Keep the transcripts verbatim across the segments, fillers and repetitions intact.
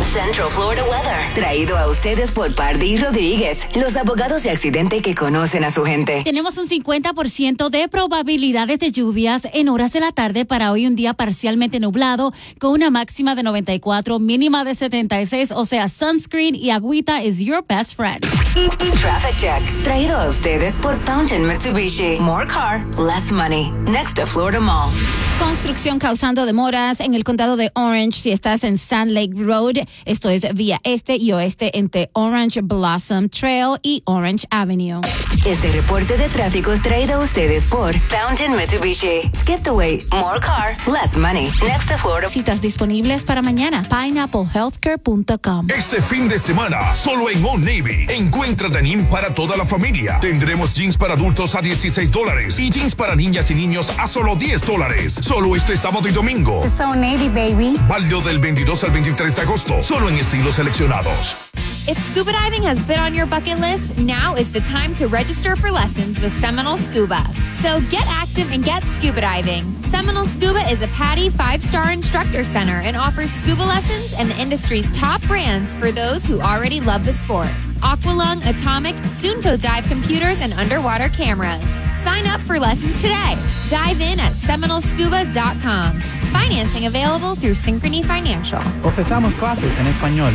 Central Florida Weather. Traído a ustedes por Pardí Rodríguez, los abogados de accidente que conocen a su gente. Tenemos un cincuenta por ciento de probabilidades de lluvias en horas de la tarde para hoy, un día parcialmente nublado con una máxima de noventa y cuatro, mínima de setenta y seis, o sea, sunscreen y agüita is your best friend. Traffic Check, traído a ustedes por Fountain Mitsubishi. More car, less money. Next to Florida Mall. Construcción causando demoras en el condado de Orange si estás en Sand Lake Road. Esto es vía este y oeste entre Orange Blossom Trail y Orange Avenue. Este reporte de tráfico es traído a ustedes por Fountain Mitsubishi. Skip the wait. More car, less money. Next to Florida. Citas disponibles para mañana. pineapple healthcare punto com. Este fin de semana, solo en Old Navy, encuentra denim para toda la familia. Tendremos jeans para adultos a dieciséis dólares y jeans para niñas y niños a solo diez dólares. Solo este sábado y domingo. It's Old Navy, baby. Válido del veintidós al veintitrés de agosto. Solo en estilos seleccionados. If scuba diving has been on your bucket list, now is the time to register for lessons with Seminole Scuba. So get active and get scuba diving. Seminole Scuba is a PADI five-star instructor center and offers scuba lessons and the industry's top brands for those who already love the sport. Aqualung, Atomic, Sunto Dive computers, and underwater cameras. Sign up for lessons today. Dive in at seminole scuba dot com. Financing available through Synchrony Financial. Ofrecemos clases en español.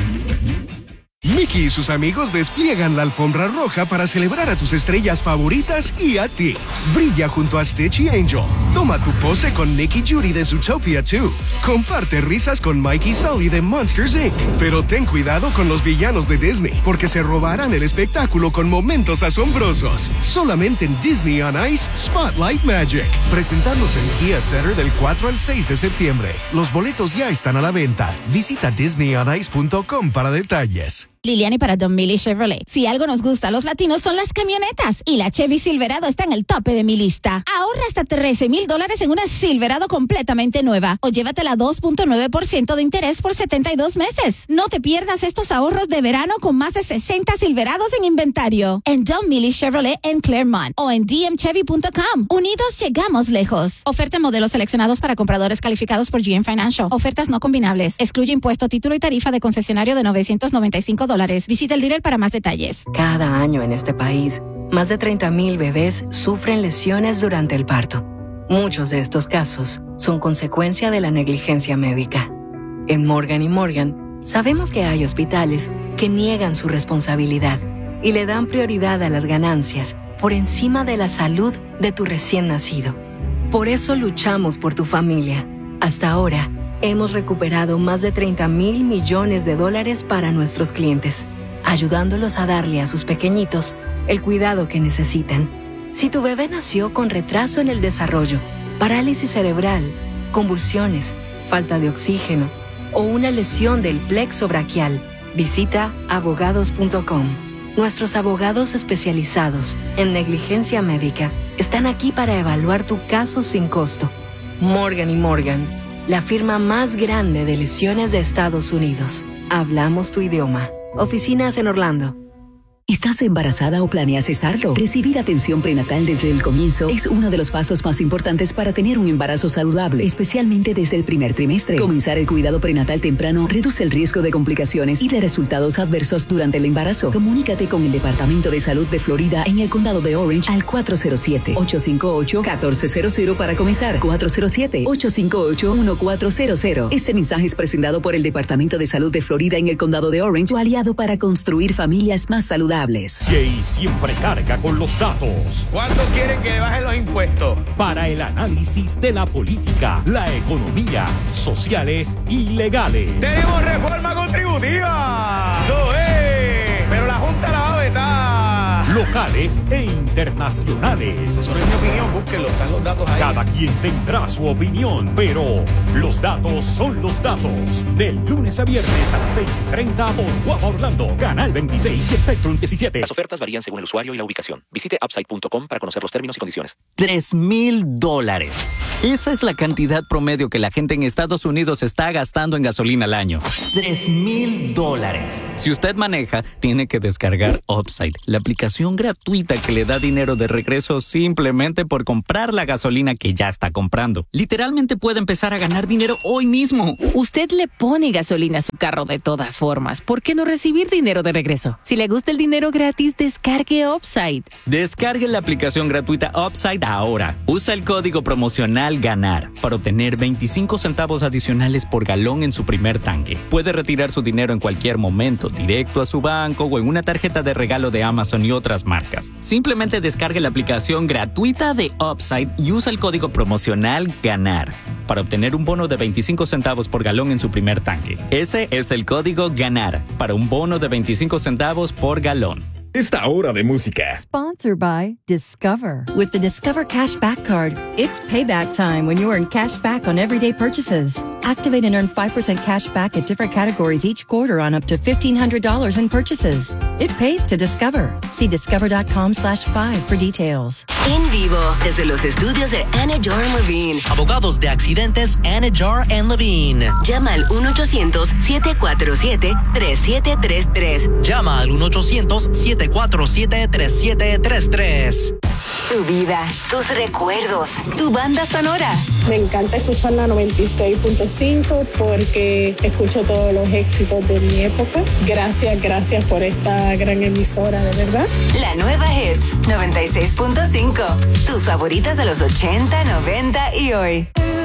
Mickey y sus amigos despliegan la alfombra roja para celebrar a tus estrellas favoritas y a ti. Brilla junto a Stitch y Angel. Toma tu pose con Nick y Judy de Zootopia dos. Comparte risas con Mike y Sully de Monsters incorporated. Pero ten cuidado con los villanos de Disney, porque se robarán el espectáculo con momentos asombrosos. Solamente en Disney on Ice Spotlight Magic. Presentándose en Kia Center del cuatro al seis de septiembre. Los boletos ya están a la venta. Visita disney on ice punto com para detalles. Liliani para Don Millie Chevrolet. Si algo nos gusta a los latinos son las camionetas, y la Chevy Silverado está en el tope de mi lista. Ahorra hasta trece mil dólares en una Silverado completamente nueva, o llévatela a dos punto nueve por ciento de interés por setenta y dos meses. No te pierdas estos ahorros de verano con más de sesenta Silverados en inventario. En Don Millie Chevrolet en Claremont o en d m chevy punto com. Unidos llegamos lejos. Oferta modelos seleccionados para compradores calificados por G M Financial. Ofertas no combinables. Excluye impuesto, título y tarifa de concesionario de novecientos noventa y cinco dólares. Visita el dealer para más detalles. Cada año en este país, más de treinta mil bebés sufren lesiones durante el parto. Muchos de estos casos son consecuencia de la negligencia médica. En Morgan y Morgan, sabemos que hay hospitales que niegan su responsabilidad y le dan prioridad a las ganancias por encima de la salud de tu recién nacido. Por eso luchamos por tu familia. Hasta ahora, hemos recuperado más de treinta mil millones de dólares para nuestros clientes, ayudándolos a darle a sus pequeñitos el cuidado que necesitan. Si tu bebé nació con retraso en el desarrollo, parálisis cerebral, convulsiones, falta de oxígeno o una lesión del plexo braquial, visita abogados punto com. Nuestros abogados especializados en negligencia médica están aquí para evaluar tu caso sin costo. Morgan y Morgan, la firma más grande de lesiones de Estados Unidos. Hablamos tu idioma. Oficinas en Orlando. ¿Estás embarazada o planeas estarlo? Recibir atención prenatal desde el comienzo es uno de los pasos más importantes para tener un embarazo saludable, especialmente desde el primer trimestre. Comenzar el cuidado prenatal temprano reduce el riesgo de complicaciones y de resultados adversos durante el embarazo. Comunícate con el Departamento de Salud de Florida en el condado de Orange al cuatro cero siete, ocho cinco ocho, uno cuatro cero cero para comenzar. cuatro cero siete, ocho cinco ocho, uno cuatro cero cero. Este mensaje es presentado por el Departamento de Salud de Florida en el condado de Orange, tu aliado para construir familias más saludables. Jay siempre carga con los datos. ¿Cuánto quieren que bajen los impuestos? Para el análisis de la política, la economía, sociales y legales. ¡Tenemos reforma contributiva! ¡Eso es! Pero la Junta la va a vetar. Locales e internacionales. Eso no es mi opinión, búsquenlo, están los datos ahí. Cada quien tendrá su opinión, pero los datos son los datos. Del lunes a viernes a las seis y treinta por Guapa Orlando, Canal veintiséis y Spectrum diecisiete. Las ofertas varían según el usuario y la ubicación. Visite upside punto com para conocer los términos y condiciones. Tres mil dólares. Esa es la cantidad promedio que la gente en Estados Unidos está gastando en gasolina al año. Tres mil dólares. Si usted maneja, tiene que descargar Upside, la aplicación gratuita que le da dinero de regreso simplemente por comprar la gasolina que ya está comprando. Literalmente puede empezar a ganar dinero hoy mismo. Usted le pone gasolina a su carro de todas formas. ¿Por qué no recibir dinero de regreso? Si le gusta el dinero gratis, descargue Upside. Descargue la aplicación gratuita Upside ahora. Usa el código promocional GANAR para obtener veinticinco centavos adicionales por galón en su primer tanque. Puede retirar su dinero en cualquier momento, directo a su banco o en una tarjeta de regalo de Amazon y otras marcas. Simplemente descargue la aplicación gratuita de Upside y usa el código promocional GANAR para obtener un bono de veinticinco centavos por galón en su primer tanque. Ese es el código GANAR para un bono de veinticinco centavos por galón. Esta hora de música. Sponsored by Discover. With the Discover Cashback Card, it's payback time when you earn cash back on everyday purchases. Activate and earn five percent cash back at different categories each quarter on up to fifteen hundred dollars in purchases. It pays to Discover. See discover.com slash five for details. En vivo, desde los estudios de Anajar and Levine. Abogados de accidentes Anajar and Levine. Llama al uno ochocientos, siete cuatro siete, tres siete tres tres. Llama al uno ochocientos, siete cuatro siete, tres siete tres tres. Tu vida, tus recuerdos, tu banda sonora. Me encanta escuchar la noventa y seis punto cinco porque escucho todos los éxitos de mi época. Gracias, gracias por esta gran emisora, de verdad. La nueva Hits noventa y seis punto cinco. Tus favoritas de los ochenta, noventa y hoy.